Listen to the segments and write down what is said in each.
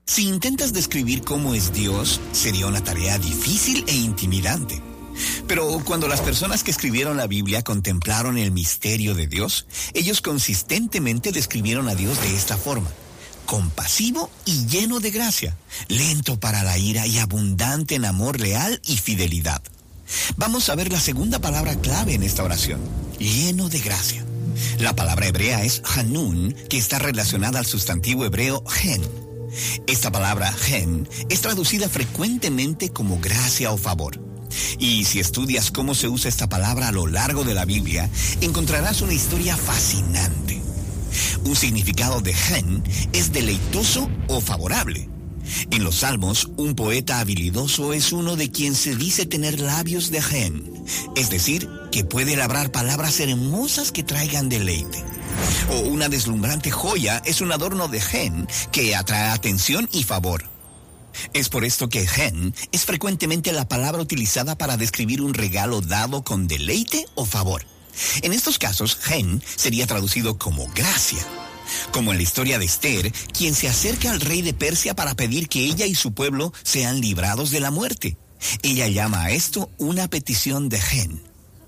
Si intentas describir cómo es Dios, sería una tarea difícil e intimidante. Pero cuando las personas que escribieron la Biblia contemplaron el misterio de Dios, ellos consistentemente describieron a Dios de esta forma: compasivo y lleno de gracia, lento para la ira y abundante en amor leal y fidelidad. Vamos a ver la segunda palabra clave en esta oración: lleno de gracia. La palabra hebrea es hanun, que está relacionada al sustantivo hebreo gen. Esta palabra gen es traducida frecuentemente como gracia o favor. Y si estudias cómo se usa esta palabra a lo largo de la Biblia, encontrarás una historia fascinante. Un significado de gen es deleitoso o favorable. En los Salmos, un poeta habilidoso es uno de quien se dice tener labios de gen, es decir, que puede labrar palabras hermosas que traigan deleite. O una deslumbrante joya es un adorno de gen que atrae atención y favor. Es por esto que gen es frecuentemente la palabra utilizada para describir un regalo dado con deleite o favor. En estos casos, gen sería traducido como gracia. Como en la historia de Esther, quien se acerca al rey de Persia para pedir que ella y su pueblo sean librados de la muerte. Ella llama a esto una petición de gen.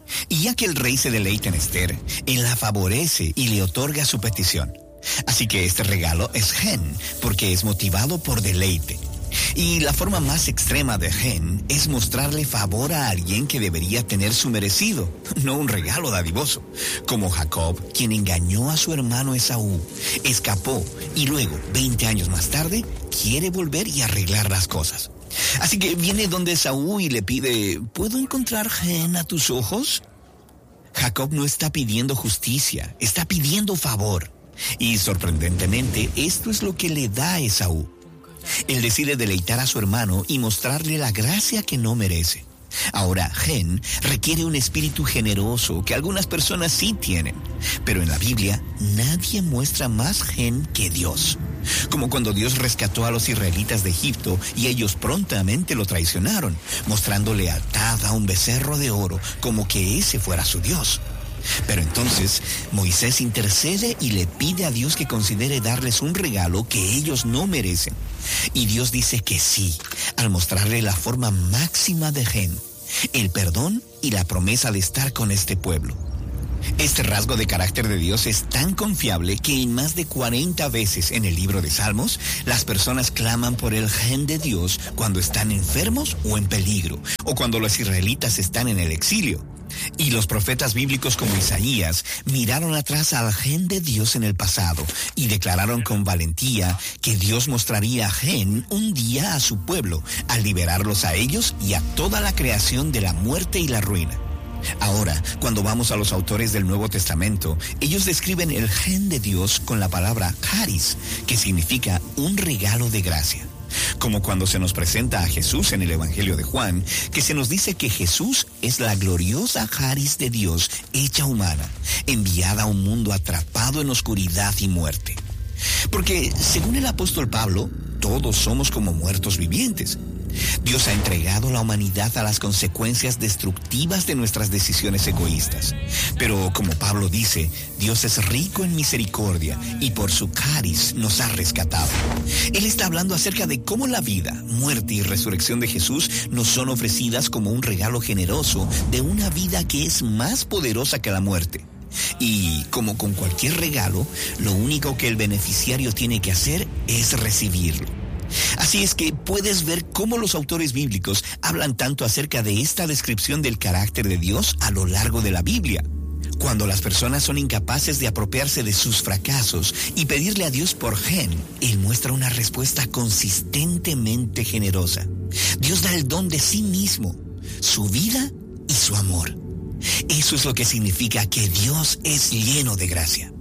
Y ya que el rey se deleita en Esther, él la favorece y le otorga su petición. Así que este regalo es gen, porque es motivado por deleite. Y la forma más extrema de gen es mostrarle favor a alguien que debería tener su merecido, no un regalo dadivoso, como Jacob, quien engañó a su hermano Esaú, escapó y luego, 20 años más tarde, quiere volver y arreglar las cosas. Así que viene donde Esaú y le pide: ¿puedo encontrar gen a tus ojos? Jacob no está pidiendo justicia, está pidiendo favor. Y sorprendentemente, esto es lo que le da a Esaú. Él decide deleitar a su hermano y mostrarle la gracia que no merece. Ahora, gen requiere un espíritu generoso que algunas personas sí tienen, pero en la Biblia nadie muestra más gen que Dios. Como cuando Dios rescató a los israelitas de Egipto y ellos prontamente lo traicionaron, mostrando lealtad a un becerro de oro como que ese fuera su Dios. Pero entonces Moisés intercede y le pide a Dios que considere darles un regalo que ellos no merecen. Y Dios dice que sí, al mostrarle la forma máxima de gen, el perdón y la promesa de estar con este pueblo. Este rasgo de carácter de Dios es tan confiable que en más de 40 veces en el libro de Salmos, las personas claman por el gen de Dios cuando están enfermos o en peligro, o cuando los israelitas están en el exilio. Y los profetas bíblicos como Isaías miraron atrás al gen de Dios en el pasado y declararon con valentía que Dios mostraría gen un día a su pueblo al liberarlos a ellos y a toda la creación de la muerte y la ruina. Ahora, cuando vamos a los autores del Nuevo Testamento, ellos describen el gen de Dios con la palabra charis, que significa un regalo de gracia. Como cuando se nos presenta a Jesús en el Evangelio de Juan, que se nos dice que Jesús es la gloriosa charis de Dios hecha humana, enviada a un mundo atrapado en oscuridad y muerte. Porque, según el apóstol Pablo, todos somos como muertos vivientes. Dios ha entregado la humanidad a las consecuencias destructivas de nuestras decisiones egoístas. Pero como Pablo dice, Dios es rico en misericordia y por su charis nos ha rescatado. Él está hablando acerca de cómo la vida, muerte y resurrección de Jesús nos son ofrecidas como un regalo generoso de una vida que es más poderosa que la muerte. Y como con cualquier regalo, lo único que el beneficiario tiene que hacer es recibirlo. Así es que puedes ver cómo los autores bíblicos hablan tanto acerca de esta descripción del carácter de Dios a lo largo de la Biblia. Cuando las personas son incapaces de apropiarse de sus fracasos y pedirle a Dios por gen, Él muestra una respuesta consistentemente generosa. Dios da el don de sí mismo, su vida y su amor. Eso es lo que significa que Dios es lleno de gracia.